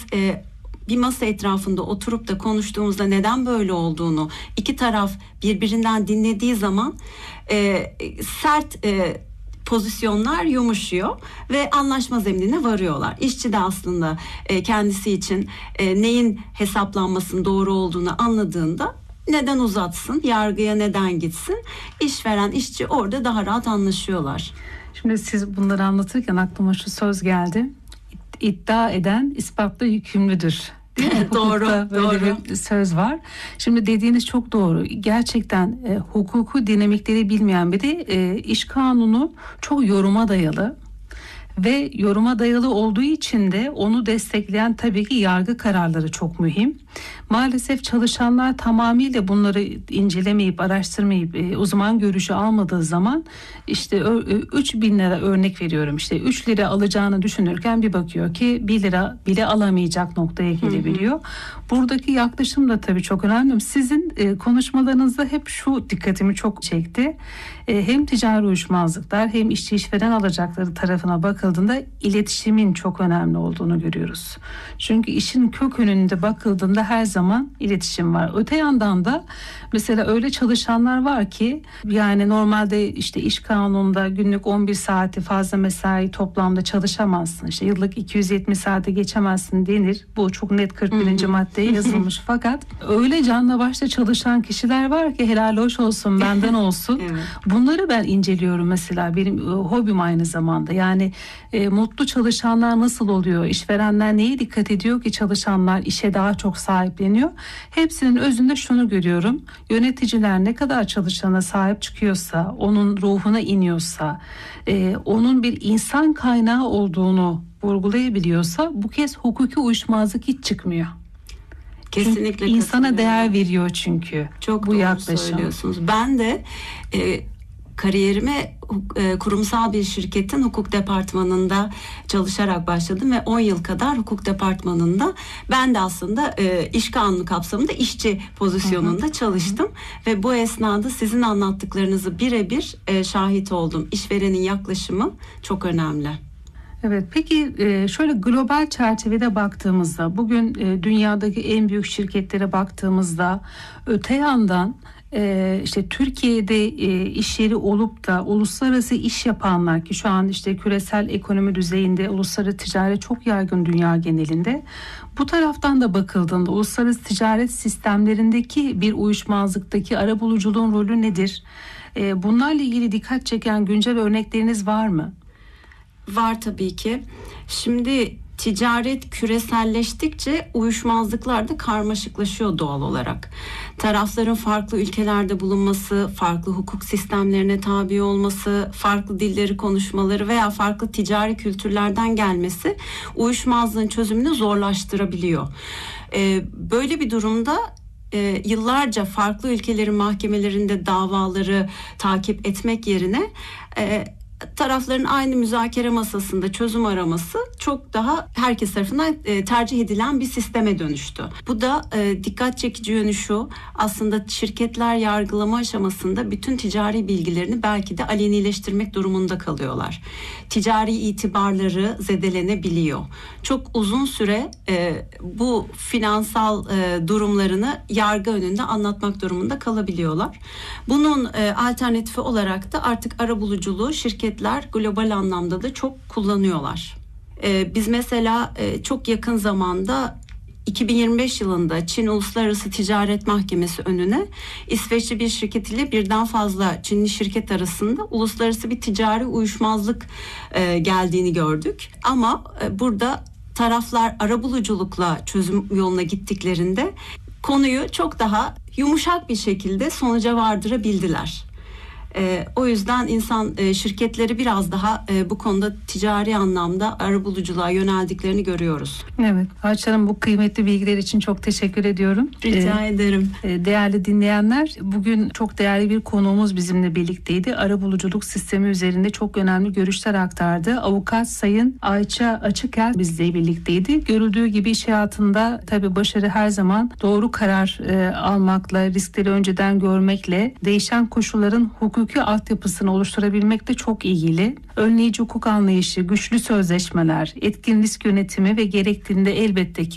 bir masa etrafında oturup da konuştuğumuzda neden böyle olduğunu iki taraf birbirinden dinlediği zaman sert pozisyonlar yumuşuyor ve anlaşma zeminine varıyorlar. İşçi de aslında kendisi için neyin hesaplanmasının doğru olduğunu anladığında neden uzatsın, yargıya neden gitsin, işveren, işçi orada daha rahat anlaşıyorlar. Şimdi siz bunları anlatırken aklıma şu söz geldi. İddia eden ispatla yükümlüdür. Doğru, böyle bir söz var. Şimdi dediğiniz çok doğru. Gerçekten hukuku dinamikleri bilmeyen bir de iş kanunu çok yoruma dayalı. Ve yoruma dayalı olduğu için de onu destekleyen tabii ki yargı kararları çok mühim. Maalesef çalışanlar tamamıyla bunları incelemeyip, araştırmayıp uzman görüşü almadığı zaman işte 3.000 lira örnek veriyorum, işte 3 lira alacağını düşünürken bir bakıyor ki 1 lira bile alamayacak noktaya gelebiliyor. Buradaki yaklaşım da tabii çok önemli. Sizin konuşmalarınızda hep şu dikkatimi çok çekti. Hem ticari uyuşmazlıklar hem işçi işveren alacakları tarafına bakıldığında iletişimin çok önemli olduğunu görüyoruz. Çünkü işin kök önünde bakıldığında her zaman iletişim var. Öte yandan da mesela öyle çalışanlar var ki yani normalde işte iş kanununda günlük 11 saati fazla mesai toplamda çalışamazsın. İşte yıllık 270 saate geçemezsin denir. Bu çok net 41. maddeye yazılmış. Fakat öyle canla başla çalışan kişiler var ki helal hoş olsun, benden olsun. Evet. Bunları ben inceliyorum mesela, benim hobim aynı zamanda. Yani mutlu çalışanlar nasıl oluyor? İşverenler neye dikkat ediyor ki çalışanlar işe daha çok sahipleniyor? Hepsinin özünde şunu görüyorum. Yöneticiler ne kadar çalışana sahip çıkıyorsa, onun ruhuna iniyorsa, onun bir insan kaynağı olduğunu vurgulayabiliyorsa bu kez hukuki uyuşmazlık hiç çıkmıyor. Kesinlikle çünkü insana değer veriyor çünkü. Çok bu doğru yaklaşım. Söylüyorsunuz. Ben de kariyerime kurumsal bir şirketin hukuk departmanında çalışarak başladım ve 10 yıl kadar hukuk departmanında ben de aslında iş kanunu kapsamında işçi pozisyonunda çalıştım ve bu esnada sizin anlattıklarınızı birebir şahit oldum. İşverenin yaklaşımı çok önemli. Evet, peki şöyle global çerçevede baktığımızda bugün dünyadaki en büyük şirketlere baktığımızda öte yandan işte Türkiye'de iş yeri olup da uluslararası iş yapanlar ki şu an işte küresel ekonomi düzeyinde uluslararası ticaret çok yaygın dünya genelinde. Bu taraftan da bakıldığında uluslararası ticaret sistemlerindeki bir uyuşmazlıktaki arabuluculuğun rolü nedir? Bunlarla ilgili dikkat çeken güncel örnekleriniz var mı? Var tabii ki. Şimdi ticaret küreselleştikçe uyuşmazlıklar da karmaşıklaşıyor doğal olarak. Tarafların farklı ülkelerde bulunması, farklı hukuk sistemlerine tabi olması, farklı dilleri konuşmaları veya farklı ticari kültürlerden gelmesi uyuşmazlığın çözümünü zorlaştırabiliyor. Böyle bir durumda yıllarca farklı ülkelerin mahkemelerinde davaları takip etmek yerine tarafların aynı müzakere masasında çözüm araması çok daha herkes tarafından tercih edilen bir sisteme dönüştü. Bu da dikkat çekici yönü şu, aslında şirketler yargılama aşamasında bütün ticari bilgilerini belki de alenileştirmek durumunda kalıyorlar. Ticari itibarları zedelenebiliyor. Çok uzun süre bu finansal durumlarını yargı önünde anlatmak durumunda kalabiliyorlar. Bunun alternatifi olarak da artık arabuluculuğu şirketler global anlamda da çok kullanıyorlar. Biz mesela çok yakın zamanda 2025 yılında Çin Uluslararası Ticaret Mahkemesi önüne İsveçli bir şirket ile birden fazla Çinli şirket arasında uluslararası bir ticari uyuşmazlık geldiğini gördük. Ama burada taraflar arabuluculukla çözüm yoluna gittiklerinde konuyu çok daha yumuşak bir şekilde sonuca vardırabildiler. O yüzden şirketleri biraz daha bu konuda ticari anlamda arabuluculuğa yöneldiklerini görüyoruz. Evet, Ayça Hanım, bu kıymetli bilgiler için çok teşekkür ediyorum. Rica ederim. Değerli dinleyenler, bugün çok değerli bir konuğumuz bizimle birlikteydi. Arabuluculuk sistemi üzerinde çok önemli görüşler aktardı. Avukat Sayın Ayça Açıkel bizle birlikteydi. Görüldüğü gibi iş hayatında tabii başarı her zaman doğru karar almakla, riskleri önceden görmekle, değişen koşulların hukuki altyapısını oluşturabilmekte çok ilgili. Önleyici hukuk anlayışı, güçlü sözleşmeler, etkin risk yönetimi ve gerektiğinde elbette ki